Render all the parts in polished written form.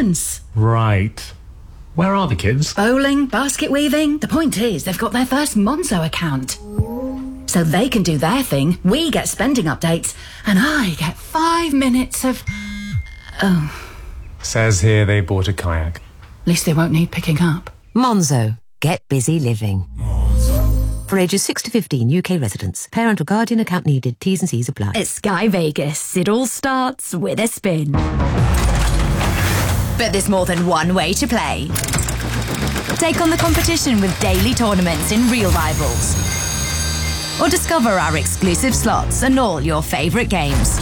performance. Right. Where are the kids? Bowling, basket weaving. The point is, they've got their first Monzo account. So they can do their thing, we get spending updates, and I get 5 minutes of... Says here they bought a kayak. At least they won't need picking up. Monzo. Get busy living. For ages 6 to 15, UK residents. Parent or guardian account needed. T's and C's apply. At Sky Vegas, it all starts with a spin. But there's more than one way to play. Take on the competition with daily tournaments in Real Rivals. Or discover our exclusive slots and all your favourite games.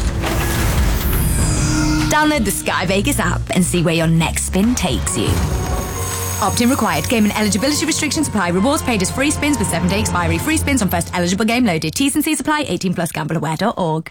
Download the Sky Vegas app and see where your next spin takes you. Opt-in required. Game and eligibility restrictions apply. Rewards paid as free spins with 7-day expiry. Free spins on first eligible game loaded. T's and C's apply. 18 plus gambleaware.org.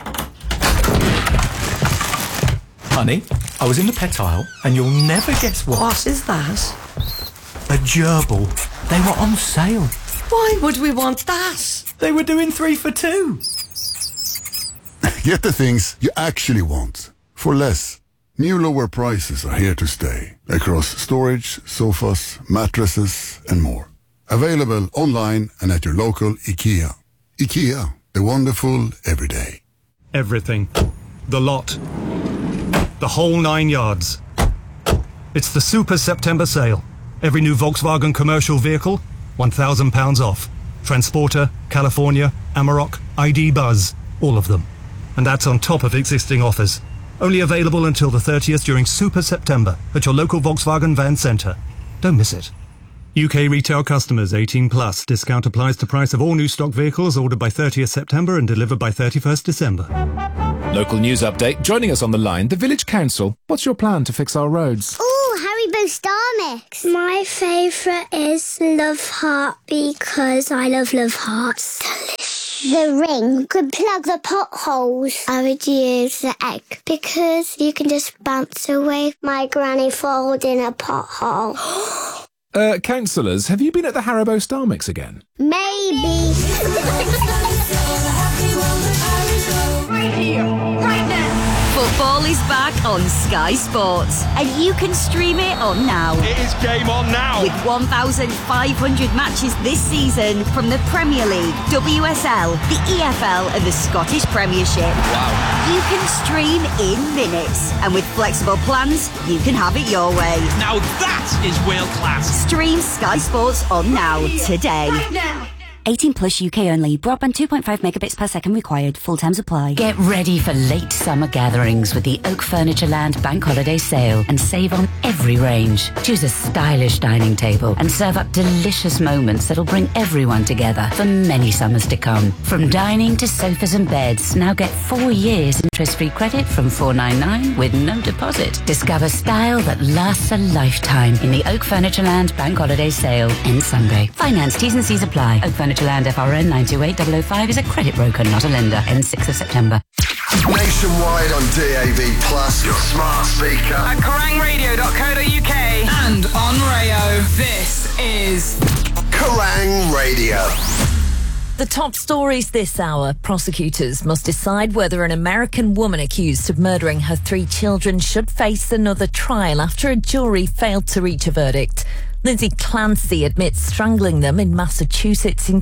Honey, I was in the pet aisle and you'll never guess what. What is that? A gerbil. They were on sale. Why would we want that? They were doing 3 for 2. Get the things you actually want for less. New lower prices are here to stay across storage, sofas, mattresses and more. Available online and at your local IKEA. IKEA, the wonderful everyday. Everything. The lot. The whole 9 yards. It's the Super September sale. Every new Volkswagen commercial vehicle, £1,000 off. Transporter, California, Amarok, ID Buzz, all of them. And that's on top of existing offers. Only available until the 30th during Super September at your local Volkswagen Van Centre. Don't miss it. UK retail customers 18 plus. Discount applies to price of all new stock vehicles ordered by 30th September and delivered by 31st December. Local news update. Joining us on the line, the Village Council. What's your plan to fix our roads? Haribo Star Mix. My favourite is Love Heart because I love Hearts. The ring could plug the potholes. I would use the egg because you can just bounce away my granny falls in a pothole. Councillors, have you been at the Haribo Star Mix again? Maybe. Right here, right now. Football is back on Sky Sports, and you can stream it on now. It is game on now. With 1,500 matches this season from the Premier League, WSL, the EFL, and the Scottish Premiership. Wow. You can stream in minutes, and with flexible plans, you can have it your way. Now that is world class. Stream Sky Sports on now, today. Right now. 18 plus UK only. Broadband 2.5 megabits per second required. Full terms apply. Get ready for late summer gatherings with the Oak Furniture Land Bank Holiday Sale and save on every range. Choose a stylish dining table and serve up delicious moments that'll bring everyone together for many summers to come. From dining to sofas and beds, now get 4 years interest-free credit from $499 with no deposit. Discover style that lasts a lifetime in the Oak Furniture Land Bank Holiday Sale. Ends Sunday. Finance T's and C's apply. Oak Furniture Land FRN 928005 is a credit broker, not a lender. Ends 6th of September. Nationwide on DAB+, your smart speaker. At KerrangRadio.co.uk and on Rayo. This is Kerrang Radio. The top stories this hour. Prosecutors must decide whether an American woman accused of murdering her 3 children should face another trial after a jury failed to reach a verdict. Lindsay Clancy admits strangling them in Massachusetts in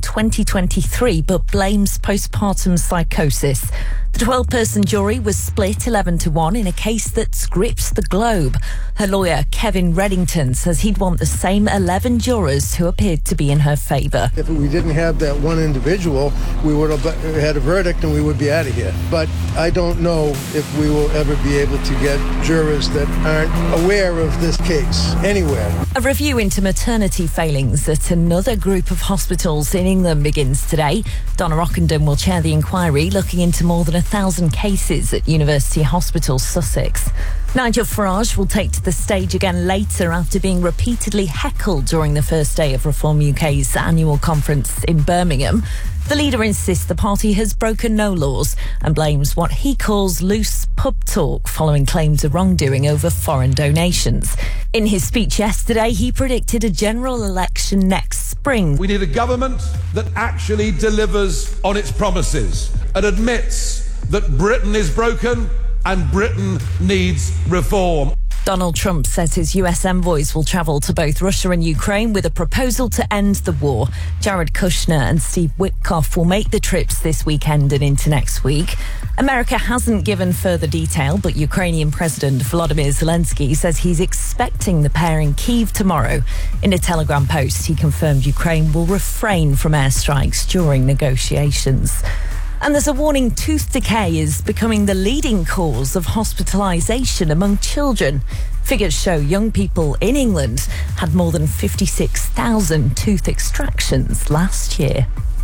2023 but blames postpartum psychosis. The 12-person jury was split 11-1 in a case that's gripped the globe. Her lawyer, Kevin Reddington, says he'd want the same 11 jurors who appeared to be in her favour. If we didn't have that one individual, we would have had a verdict and we would be out of here. But I don't know if we will ever be able to get jurors that aren't aware of this case anywhere. A review into maternity failings at another group of hospitals in England begins today. Donna Rockenden will chair the inquiry looking into more than 1,000 cases at University Hospital Sussex. Nigel Farage will take to the stage again later after being repeatedly heckled during the first day of Reform UK's annual conference in Birmingham. The leader insists the party has broken no laws and blames what he calls loose pub talk following claims of wrongdoing over foreign donations. In his speech yesterday, he predicted a general election next spring. We need a government that actually delivers on its promises and admits that Britain is broken and Britain needs reform. Donald Trump says his US envoys will travel to both Russia and Ukraine with a proposal to end the war. Jared Kushner and Steve Witkoff will make the trips this weekend and into next week. America hasn't given further detail, but Ukrainian President Volodymyr Zelensky says he's expecting the pair in Kyiv tomorrow. In a Telegram post, he confirmed Ukraine will refrain from airstrikes during negotiations. And there's a warning tooth decay is becoming the leading cause of hospitalisation among children. Figures show young people in England had more than 56,000 tooth extractions last year.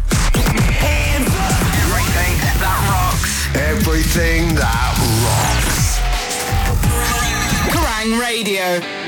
Everything that rocks. Everything that rocks. Kerrang! Radio.